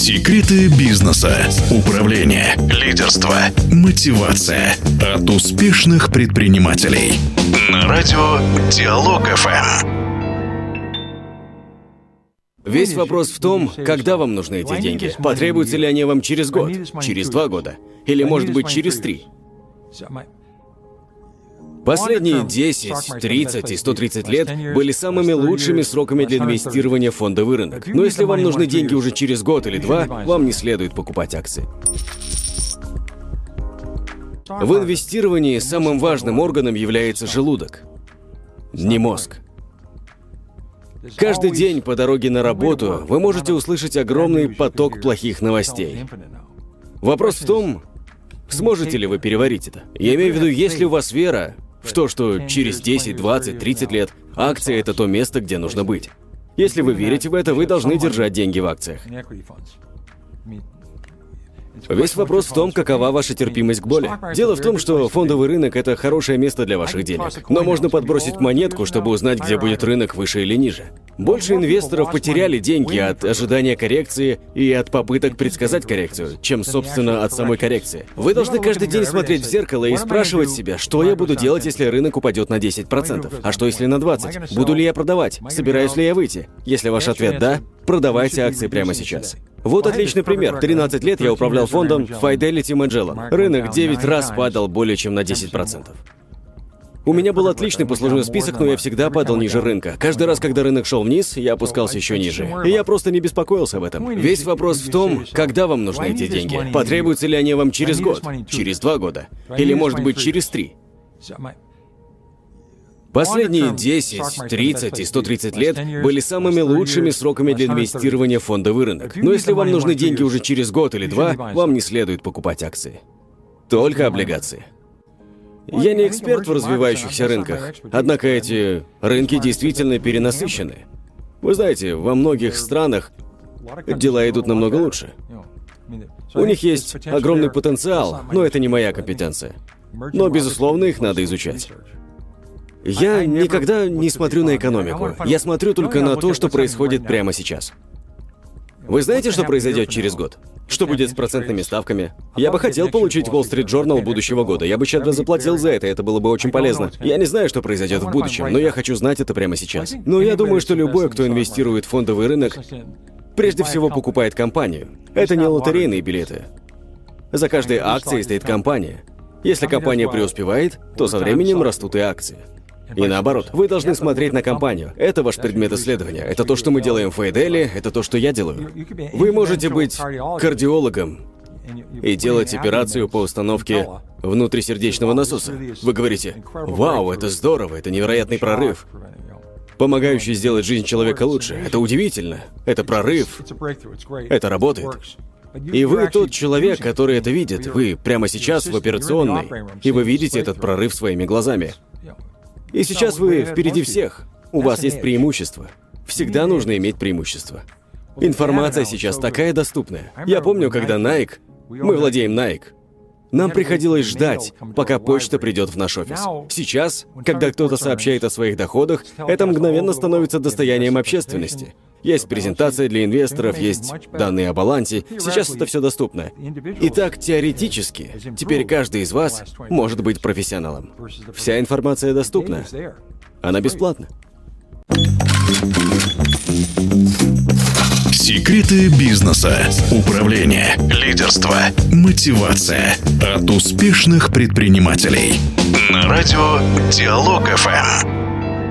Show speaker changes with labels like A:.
A: Секреты бизнеса, управления, лидерства, мотивация от успешных предпринимателей. На радио Диалог ФМ.
B: Весь вопрос в том, когда вам нужны эти деньги. Потребуются ли они вам через год, через 2 года, или, может быть, через 3? Последние 10, 30 и 130 лет были самыми лучшими сроками для инвестирования в фондовый рынок. Но если вам нужны деньги уже через год или 2, вам не следует покупать акции. В инвестировании самым важным органом является желудок, не мозг. Каждый день по дороге на работу вы можете услышать огромный поток плохих новостей. Вопрос в том, сможете ли вы переварить это? Я имею в виду, есть ли у вас вера в то, что через 10, 20, 30 лет акция – это то место, где нужно быть. Если вы верите в это, вы должны держать деньги в акциях. Весь вопрос в том, какова ваша терпимость к боли. Дело в том, что фондовый рынок – это хорошее место для ваших денег. Но можно подбросить монетку, чтобы узнать, где будет рынок выше или ниже. Больше инвесторов потеряли деньги от ожидания коррекции и от попыток предсказать коррекцию, чем, собственно, от самой коррекции. Вы должны каждый день смотреть в зеркало и спрашивать себя, что я буду делать, если рынок упадет на 10%? А что, если на 20%? Буду ли я продавать? Собираюсь ли я выйти? Если ваш ответ «да», продавайте акции прямо сейчас. Вот отличный пример. 13 лет я управлял фондом Fidelity Magellan. Рынок 9 раз падал более чем на 10%. У меня был отличный послужной список, но я всегда падал ниже рынка. Каждый раз, когда рынок шел вниз, я опускался еще ниже. И я просто не беспокоился об этом. Весь вопрос в том, когда вам нужны эти деньги. Потребуются ли они вам через год, через 2 года, или, может быть, через 3? Последние 10, 30 и 130 лет были самыми лучшими сроками для инвестирования в фондовый рынок. Но если вам нужны деньги уже через год или 2, вам не следует покупать акции. Только облигации. Я не эксперт в развивающихся рынках, однако эти рынки действительно перенасыщены. Вы знаете, во многих странах дела идут намного лучше. У них есть огромный потенциал, но это не моя компетенция. Но, безусловно, их надо изучать. Я никогда не смотрю на экономику. Я смотрю только на то, что происходит прямо сейчас. Вы знаете, что произойдет через год? Что будет с процентными ставками? Я бы хотел получить Wall Street Journal будущего года. Я бы щедро заплатил за это было бы очень полезно. Я не знаю, что произойдет в будущем, но я хочу знать это прямо сейчас. Но я думаю, что любой, кто инвестирует в фондовый рынок, прежде всего покупает компанию. Это не лотерейные билеты. За каждой акцией стоит компания. Если компания преуспевает, то со временем растут и акции. И наоборот, вы должны смотреть на компанию. Это ваш предмет исследования. Это то, что мы делаем в Фейдели, это то, что я делаю. Вы можете быть кардиологом и делать операцию по установке внутрисердечного насоса. Вы говорите: «Вау, это здорово, это невероятный прорыв, помогающий сделать жизнь человека лучше. Это удивительно, это прорыв, это работает». И вы тот человек, который это видит. Вы прямо сейчас в операционной, и вы видите этот прорыв своими глазами. И сейчас вы впереди всех. У вас есть преимущество. Всегда нужно иметь преимущество. Информация сейчас такая доступная. Я помню, когда Nike, мы владеем Nike, нам приходилось ждать, пока почта придет в наш офис. Сейчас, когда кто-то сообщает о своих доходах, это мгновенно становится достоянием общественности. Есть презентация для инвесторов, есть данные о балансе. Сейчас это все доступно. Итак, теоретически, теперь каждый из вас может быть профессионалом. Вся информация доступна. Она бесплатна.
A: Секреты бизнеса, управления, лидерства, мотивация от успешных предпринимателей. На радио Диалог ФМ.